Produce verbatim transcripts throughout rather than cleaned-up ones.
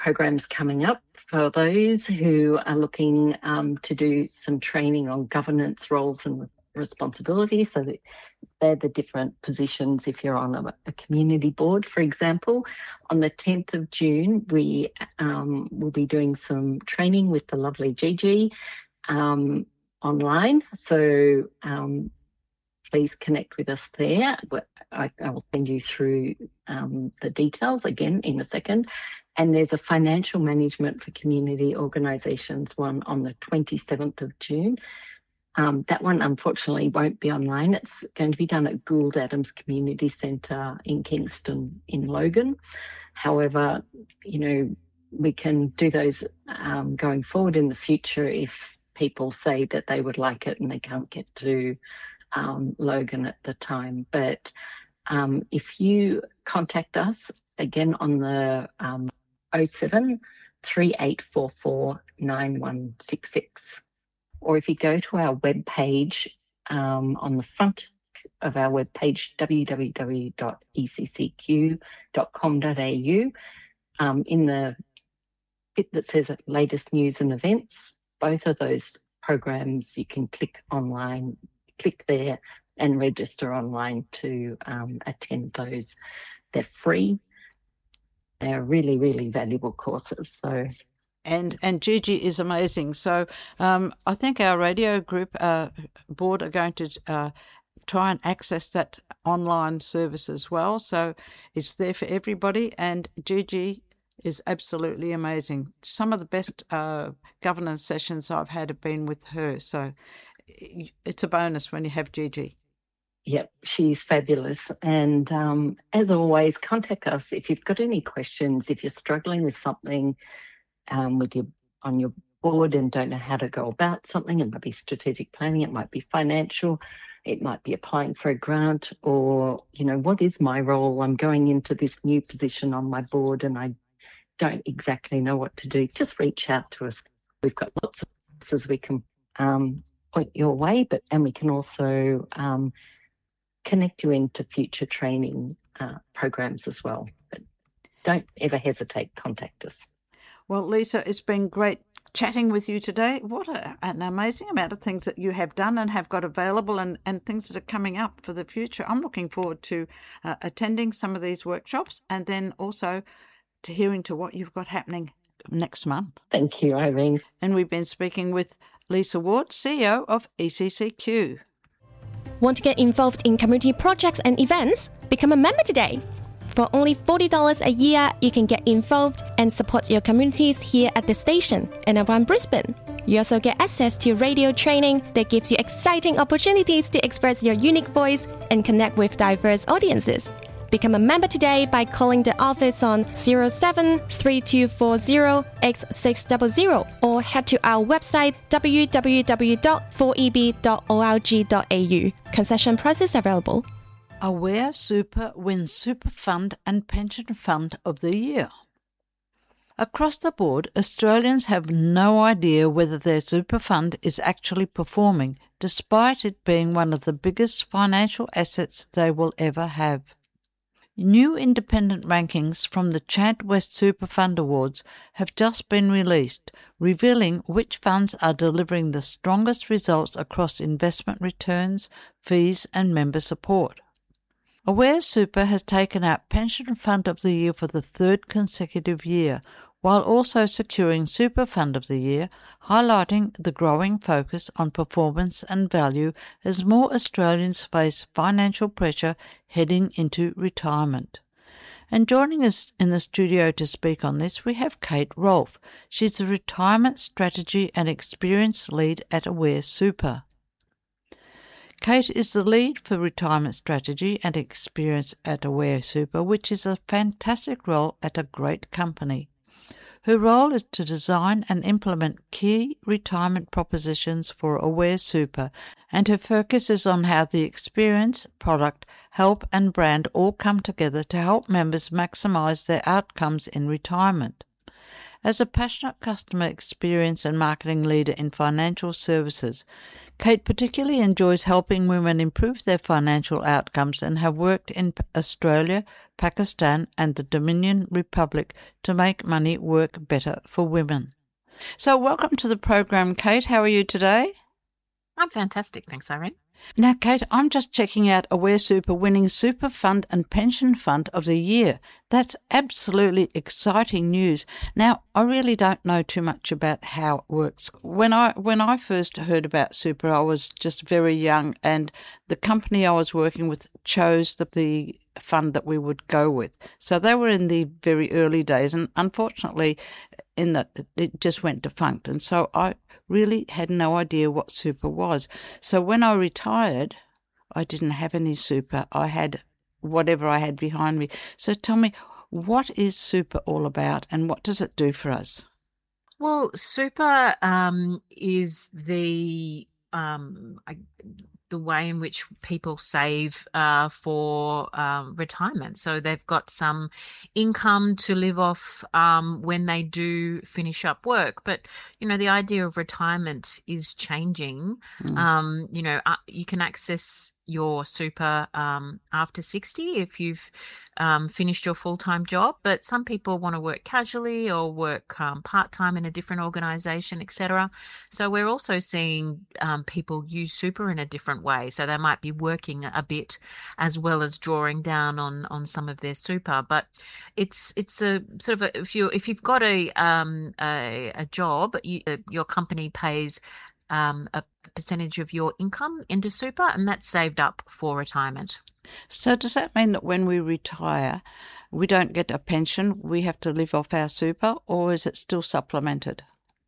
programs coming up for those who are looking um, to do some training on governance roles and responsibilities. So that they're the different positions if you're on a, a community board, for example. On the tenth of June, we um, will be doing some training with the lovely Gigi um, online. So um, please connect with us there. I, I will send you through um, the details again in a second. And there's a financial management for community organisations one on the twenty-seventh of June. Um, that one, unfortunately, won't be online. It's going to be done at Gould Adams Community Centre in Kingston in Logan. However, you know, we can do those um, going forward in the future if people say that they would like it and they can't get to um, Logan at the time. But um, if you contact us, again, on the um, oh seven, three eight four four, nine one six six. Or if you go to our webpage, um, on the front of our webpage, w w w dot e c c q dot com dot a u, um, in the bit that says latest news and events, both of those programs you can click online, click there and register online to um, attend those. They're free. They're really, really valuable courses. So. And and Gigi is amazing. So um, I think our radio group uh, board are going to uh, try and access that online service as well. So it's there for everybody. And Gigi is absolutely amazing. Some of the best uh, governance sessions I've had have been with her. So it's a bonus when you have Gigi. Yep, she's fabulous. And um, as always, contact us if you've got any questions, if you're struggling with something, Um, with your on your board and don't know how to go about something. It might be strategic planning, it might be financial, it might be applying for a grant, or, you know, what is my role? I'm going into this new position on my board and I don't exactly know what to do. Just reach out to us. We've got lots of resources we can um, point your way, but and we can also um, connect you into future training uh, programs as well. But don't ever hesitate, contact us. Well, Lisa, it's been great chatting with you today. What a, an amazing amount of things that you have done and have got available, and, and things that are coming up for the future. I'm looking forward to uh, attending some of these workshops and then also to hearing to what you've got happening next month. Thank you, Irene. And we've been speaking with Lisa Ward, C E O of E C C Q. Want to get involved in community projects and events? Become a member today. For only forty dollars a year, you can get involved and support your communities here at the station and around Brisbane. You also get access to radio training that gives you exciting opportunities to express your unique voice and connect with diverse audiences. Become a member today by calling the office on zero seven three two four zero X six zero zero or head to our website w w w dot four e b dot org dot a u. Concession prices available. Aware Super wins Super Fund and Pension Fund of the Year. Across the board, Australians have no idea whether their super fund is actually performing, despite it being one of the biggest financial assets they will ever have. New independent rankings from the Chant West Super Fund Awards have just been released, revealing which funds are delivering the strongest results across investment returns, fees and member support. Aware Super has taken out Pension Fund of the Year for the third consecutive year, while also securing Super Fund of the Year, highlighting the growing focus on performance and value as more Australians face financial pressure heading into retirement. And joining us in the studio to speak on this, we have Kate Rolfe. She's the Retirement Strategy and Experience Lead at Aware Super. Kate is the lead for Retirement Strategy and Experience at Aware Super, which is a fantastic role at a great company. Her role is to design and implement key retirement propositions for Aware Super, and her focus is on how the experience, product, help and brand all come together to help members maximise their outcomes in retirement. As a passionate customer experience and marketing leader in financial services, Kate particularly enjoys helping women improve their financial outcomes and have worked in Australia, Pakistan and the Dominion Republic to make money work better for women. So welcome to the program, Kate. How are you today? I'm fantastic, thanks, Irene. Now, Kate, I'm just checking out Aware Super winning Super Fund and Pension Fund of the Year. That's absolutely exciting news. Now, I really don't know too much about how it works. When I when I first heard about Super, I was just very young, and the company I was working with chose the, the fund that we would go with. So they were in the very early days, and unfortunately, in that it just went defunct. And so I really had no idea what super was. So when I retired, I didn't have any super. I had whatever I had behind me. So tell me, what is super all about and what does it do for us? Well, super um, is the um, I, the way in which people save uh, for um, retirement. So they've got some income to live off um, when they do finish up work. But, you know, the idea of retirement is changing. Mm. Um, you know, uh, you can access your super um, after sixty if you've um, finished your full-time job, but some people want to work casually or work um, part-time in a different organisation, et cetera. So we're also seeing um, people use super in a different way. So they might be working a bit as well as drawing down on on some of their super. But it's it's a sort of a, if you if you've got a um a, a job, you, uh, your company pays Um, a percentage of your income into super, and that's saved up for retirement. So does that mean that when we retire, we don't get a pension, we have to live off our super, or is it still supplemented?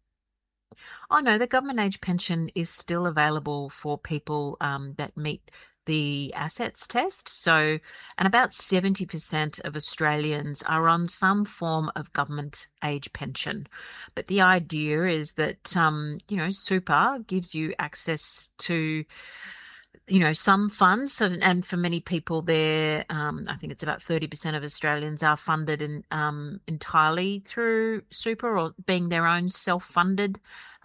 Oh, no, the government age pension is still available for people um, that meet the assets test. So, and about seventy percent of Australians are on some form of government age pension. But the idea is that, um, you know, super gives you access to, you know, some funds. So, and for many people there, um, I think it's about thirty percent of Australians are funded in, um, entirely through super or being their own self-funded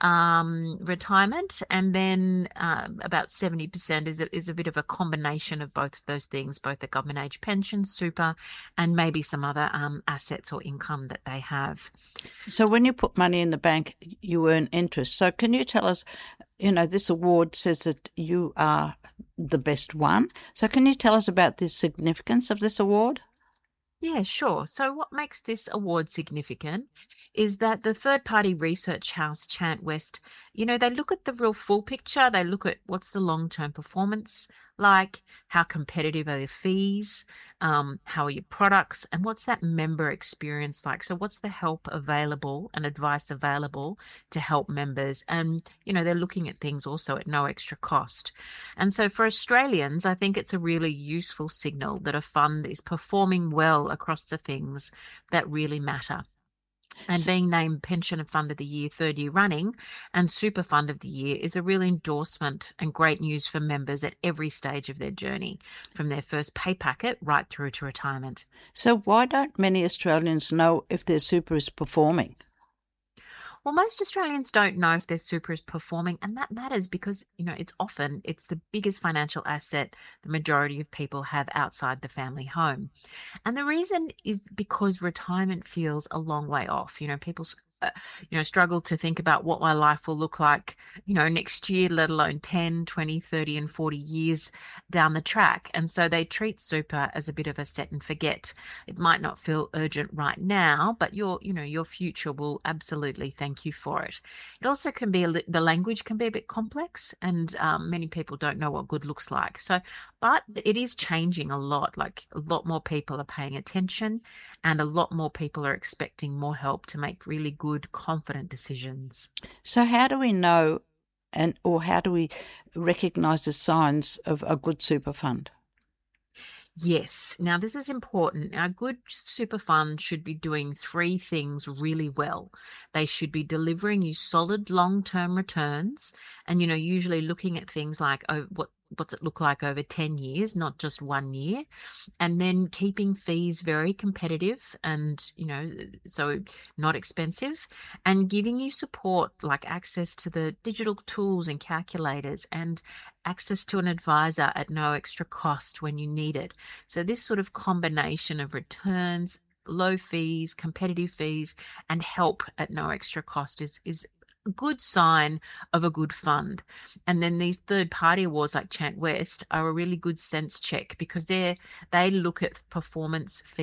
um, retirement. And then uh, about seventy percent is a, is a bit of a combination of both of those things, both the government age pension, super, and maybe some other um, assets or income that they have. So when you put money in the bank, you earn interest. So can you tell us, you know, this award says that you are the best one. So can you tell us about the significance of this award? Yeah, sure. So what makes this award significant is that the third-party research house, Chant West, you know, they look at the real full picture. They look at what's the long-term performance like, how competitive are the fees, um, how are your products, and what's that member experience like? So what's the help available and advice available to help members? And, you know, they're looking at things also at no extra cost. And so for Australians, I think it's a really useful signal that a fund is performing well across the things that really matter. And being named Pension Fund of the Year third year running and Super Fund of the Year is a real endorsement and great news for members at every stage of their journey, from their first pay packet right through to retirement. So why don't many Australians know if their super is performing? Well, most Australians don't know if their super is performing, and that matters because, you know, it's often, it's the biggest financial asset the majority of people have outside the family home. And the reason is because retirement feels a long way off. You know, people Uh, you know, struggle to think about what my life will look like, you know, next year, let alone ten, twenty, thirty and forty years down the track. And so they treat super as a bit of a set and forget. It might not feel urgent right now, but your, you know, your future will absolutely thank you for it. It also can be, a li- the language can be a bit complex, and um, many people don't know what good looks like. So, but it is changing a lot. Like a lot more people are paying attention, and a lot more people are expecting more help to make really good good, confident decisions. So how do we know and or how do we recognise the signs of a good super fund? Yes. Now, this is important. A good super fund should be doing three things really well. They should be delivering you solid long-term returns and, you know, usually looking at things like oh, what what's it look like over ten years, not just one year, and then keeping fees very competitive and, you know, so not expensive, and giving you support like access to the digital tools and calculators and access to an advisor at no extra cost when you need it. So this sort of combination of returns, low fees, competitive fees, and help at no extra cost is is a good sign of a good fund. And then these third-party awards like Chant West are a really good sense check because they're they look at performance, fees, and member experience together.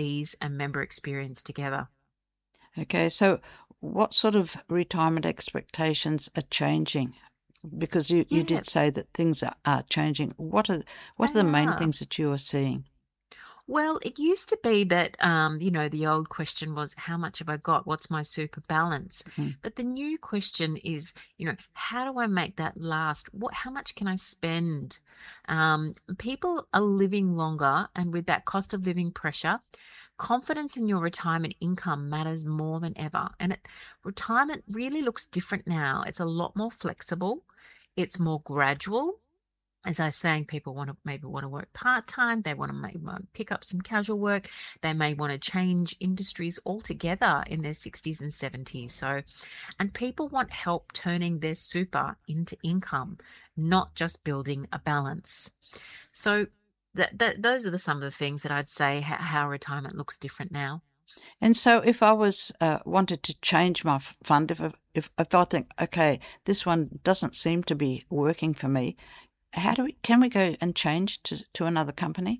Okay, so what sort of retirement expectations are changing? Because you, you Yeah, did say that things are, are changing. What are what are they the main are. things that you are seeing? Well, it used to be that, um, you know, the old question was, how much have I got? What's my super balance? Mm. But the new question is, you know, how do I make that last? What, how much can I spend? Um, people are living longer, and with that cost of living pressure, confidence in your retirement income matters more than ever. And it, retirement really looks different now. It's a lot more flexible. It's more gradual. As I was saying, people want to maybe want to work part-time. They want to maybe want to pick up some casual work. They may want to change industries altogether in their sixties and seventies. So, and people want help turning their super into income, not just building a balance. So that, that those are the, some of the things that I'd say how, how retirement looks different now. And so, if I was uh, wanted to change my f- fund, if, if if I think, okay, this one doesn't seem to be working for me, how do we can we go and change to to another company?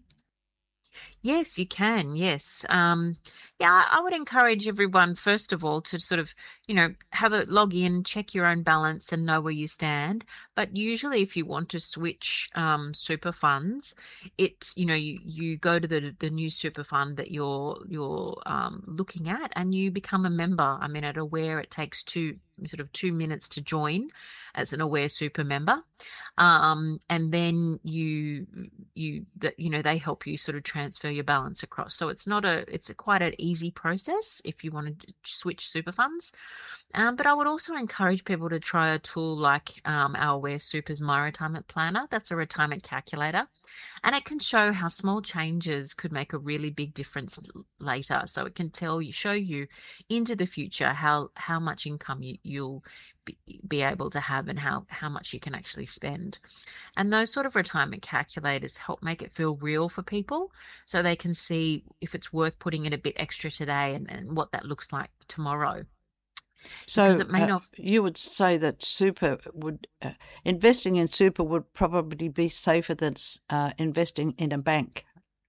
Yes, you can. Yes. Um, yeah, I I would encourage everyone, first of all, to sort of, you know, have a log in, check your own balance and know where you stand. But usually if you want to switch um, super funds, it, you know, you, you go to the the new super fund that you're you're um, looking at and you become a member. I mean, at Aware, it takes two sort of two minutes to join as an Aware super member. Um, and then you you that you know they help you sort of transfer your balance across. So it's not a it's a quite an easy process if you want to switch super funds. Um, but I would also encourage people to try a tool like um, our Aware Super's My Retirement Planner. That's a retirement calculator, and it can show how small changes could make a really big difference later. So it can tell you, show you into the future how how much income you, you'll be, be able to have and how how much you can actually spend. And those sort of retirement calculators help make it feel real for people so they can see if it's worth putting in a bit extra today and, and what that looks like tomorrow. So Because it may uh, not. you would say that super would uh, investing in super would probably be safer than uh, investing in a bank.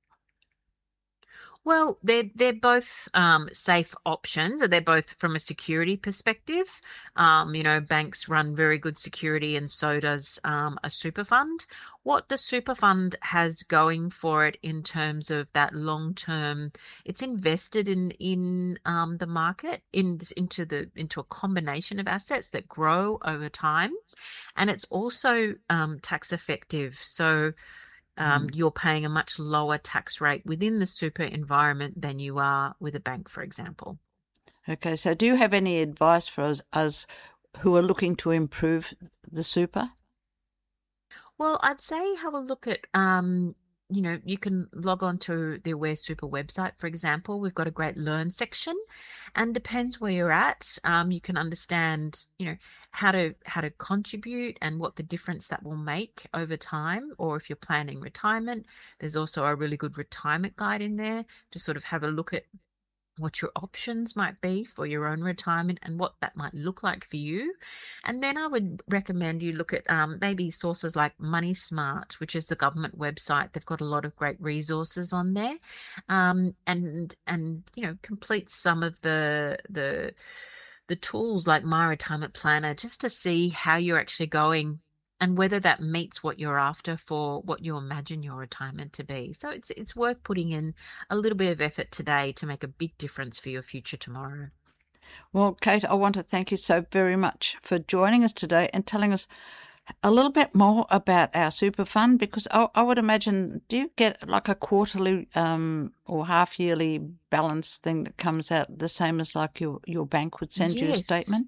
Well, they're they're both um, safe options. They're both from a security perspective. Um, you know, banks run very good security, and so does um, a super fund. What the super fund has going for it in terms of that long term, it's invested in in um, the market, in into the into a combination of assets that grow over time, and it's also um, tax effective. So. Um, Mm. you're paying a much lower tax rate within the super environment than you are with a bank, for example. Okay, so do you have any advice for us, us who are looking to improve the super? Well, I'd say have a look at, um, you know, you can log on to the Aware Super website, for example. We've got a great learn section, and depends where you're at. Um, you can understand, you know, how to how to contribute and what the difference that will make over time. Or if you're planning retirement, there's also a really good retirement guide in there to sort of have a look at what your options might be for your own retirement and what that might look like for you. And then I would recommend you look at um, maybe sources like Money Smart, which is the government website. They've got a lot of great resources on there, um, and and you know complete some of the the the tools like My Retirement Planner just to see how you're actually going and whether that meets what you're after for what you imagine your retirement to be. So it's it's worth putting in a little bit of effort today to make a big difference for your future tomorrow. Well, Kate, I want to thank you so very much for joining us today and telling us a little bit more about our super fund, because I, I would imagine, do you get like a quarterly um, or half yearly balance thing that comes out the same as like your, your bank would send you a Yes. statement?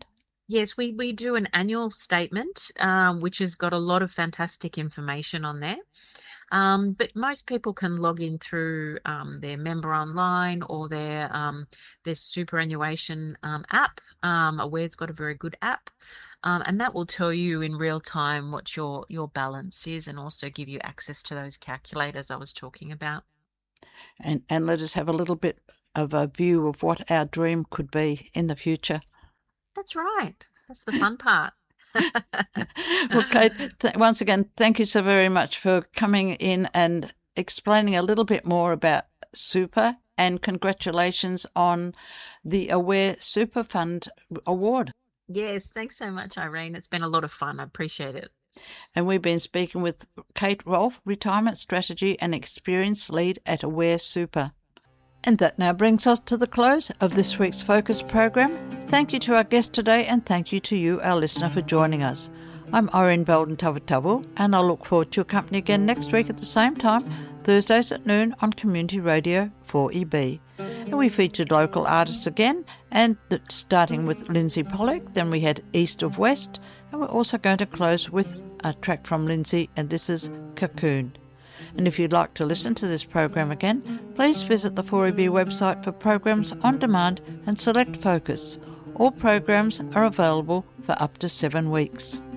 Yes, we, we do an annual statement, um, which has got a lot of fantastic information on there. Um, but most people can log in through um, their Member Online or their um, their superannuation um, app. Um, Aware's got a very good app, um, and that will tell you in real time what your your balance is, and also give you access to those calculators I was talking about. And and let us have a little bit of a view of what our dream could be in the future. That's right. That's the fun part. Well, Kate, th- once again, thank you so very much for coming in and explaining a little bit more about super, and congratulations on the Aware Super Fund Award. Yes, thanks so much, Irene. It's been a lot of fun. I appreciate it. And we've been speaking with Kate Rolfe, Retirement Strategy and Experience Lead at Aware Super. And that now brings us to the close of this week's Focus program. Thank you to our guest today, and thank you to you, our listener, for joining us. I'm Irene Belden Tavatavu, and I look forward to your company again next week at the same time, Thursdays at noon on Community Radio four E B. And we featured local artists again, and starting with Lindsay Pollock, then we had East of West, and we're also going to close with a track from Lindsay, and this is Cocoon. And if you'd like to listen to this program again, please visit the four E B website for programs on demand and select Focus. All programs are available for up to seven weeks.